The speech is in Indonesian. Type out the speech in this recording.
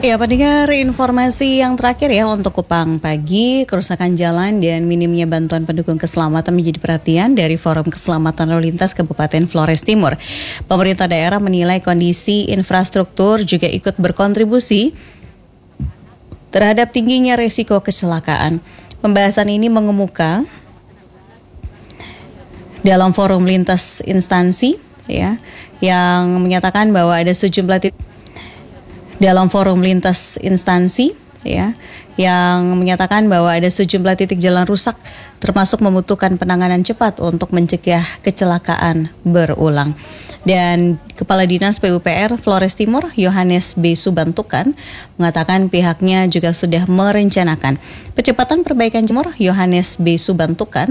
Ya, pendengar informasi yang terakhir ya untuk Kupang pagi, kerusakan jalan dan minimnya bantuan pendukung keselamatan menjadi perhatian dari Forum Keselamatan Lalu Lintas Kabupaten Flores Timur. Pemerintah daerah menilai kondisi infrastruktur juga ikut berkontribusi terhadap tingginya resiko kecelakaan. Pembahasan ini mengemuka dalam forum lintas instansi ya yang menyatakan bahwa ada sejumlah titik dalam forum lintas instansi ya yang menyatakan bahwa ada sejumlah titik jalan rusak termasuk membutuhkan penanganan cepat untuk mencegah kecelakaan berulang. Dan Kepala Dinas PUPR Flores Timur Yohanes B. Subantukan mengatakan pihaknya juga sudah merencanakan percepatan perbaikan. Yohanes B. Subantukan